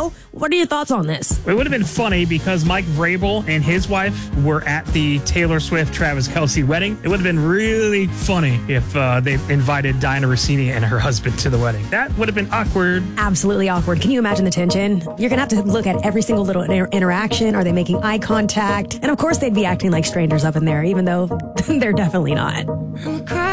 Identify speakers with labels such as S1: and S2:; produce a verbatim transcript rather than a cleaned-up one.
S1: Joe, what are your thoughts on this?
S2: It would have been funny because Mike Vrabel and his wife were at the Taylor Swift Travis Kelce wedding. It would have been really funny if uh, they invited Diana Rossini and her husband to the wedding. That would have been awkward.
S1: Absolutely awkward. Can you imagine the tension? You're going to have to look at every single little inter- interaction. Are they making eye contact? And of course, they'd be acting like strangers up in there, even though they're definitely not.